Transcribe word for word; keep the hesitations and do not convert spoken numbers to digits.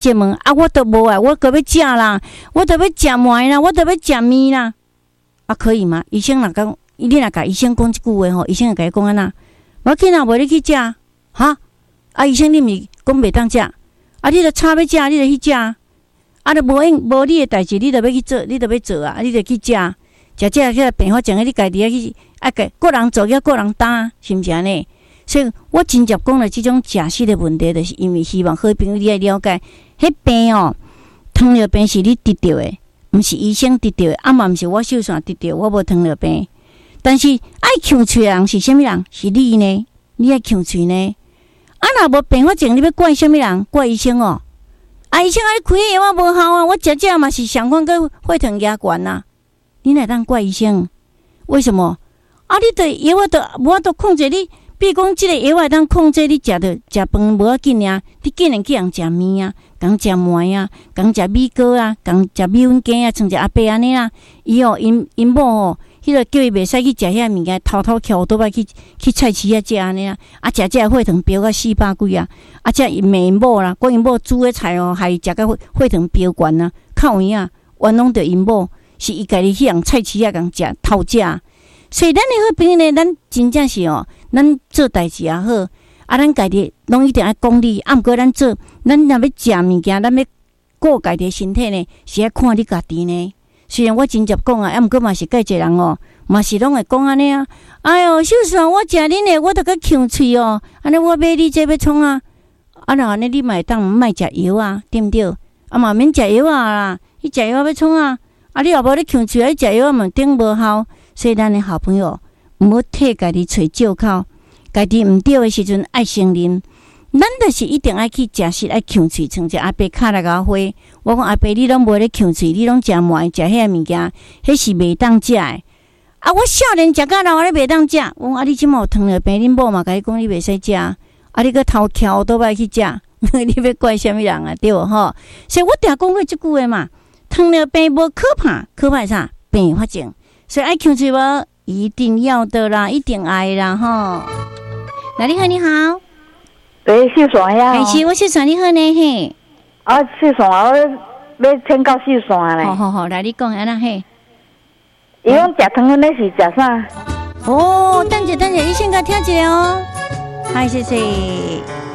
接问啊，我都无啊，我都要食啦，我都要食糜啦，我都要食面啦，啊，可以吗？医生若讲，你若甲医生讲一句话吼，医生会甲你讲安那，我囡仔袂你去食，哈？啊，医生你咪讲袂当食，啊，你著差要食，你著去食，啊，著无用无你诶代志，你著要去做，你著要做啊，你著去食，食食个病发症，你家己啊去，啊个个人做，个人担，是毋是安尼？所以我真正讲了即种食食的问题，就是因为希望好朋友你来了解，迄病哦，糖尿病是你得到的，毋是医生得到的，啊嘛毋是我秀山得到，我无糖尿病。但是爱呛喙的人是啥物人？是你呢？你爱呛喙呢？啊，若无并发症，你要怪啥物人？怪医生哦。啊，医生啊，你开的药啊无效啊，我食食嘛是相款跟血糖压悬啊。你哪当怪医生？为什么？啊，你对药啊，都无法度控制你。比如讲，即个药会当控制你食着食饭无要紧啊，你竟然去人食面啊，讲食糜啊，讲食米糕啊，讲食米粉羹啊，像一阿伯安尼啦。伊哦，因因某哦，迄个叫伊袂使去食遐物件，偷偷翘倒摆去去菜市啊食安尼啦。啊，食食血糖飙到四百几啊！啊，食因骂因某啦，讲因某煮的菜哦，害伊食到血血糖飙悬啊！靠伊啊，冤枉着因某，是伊家己去人菜市啊，共食偷食。所以咱的好朋友呢，咱真正是哦。咱做代志也好，啊，咱家己拢一定爱讲理。啊，毋过咱做，咱若要食物件，咱要顾家己身体呢，是爱看你家己呢。虽然我真接讲啊，啊，毋过嘛是介济人哦，嘛是拢会讲安尼啊。哎哟，秀爽，我食恁的，我都甲呛喙哦。安尼我买你这要创啊？啊，若安尼你嘛会当毋卖食药啊，对毋对？啊嘛免食药啊啦，你食药要创啊？啊，你若无咧呛喙，你食药啊嘛顶无效。所以咱的好朋友。毋好替家己找借口，家己毋对的时阵爱承认。咱就是一定爱去食食，爱呛喙，像只阿伯卡来甲花。我讲阿伯，你拢无咧呛喙，你拢食糜，食遐物件，迄是袂当食的。啊，我少年食到老，你袂当食。我讲啊，你即满有糖尿病，恁某嘛甲你讲你袂使食，啊，你搁偷翘倒摆去食，你要怪啥物人啊？对无吼？所以我定讲过即句话嘛，糖尿病无可怕，可怕啥？并发症。所以爱呛喙无？一定要的啦，一定爱啦哈！那你好，你好， 对，秀爽呀， 还是我秀爽你好呢嘿？ 啊，秀爽啊，我要请教秀爽嘞。 好好好，来你讲安那嘿？ 伊讲食糖的那是食啥？ 哦，等者等者，你先甲听一下哦。嗨，谢谢。